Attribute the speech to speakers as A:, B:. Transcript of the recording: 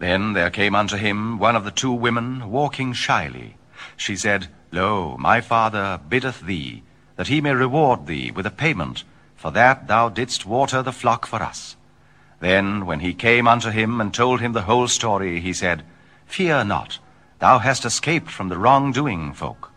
A: Then there came unto him one of the two women, walking shyly. She said, Lo, my father biddeth thee, that he may reward thee with a payment, for that thou didst water the flock for us. Then, when he came unto him and told him the whole story, he said, Fear not, thou hast escaped from the wrongdoing folk.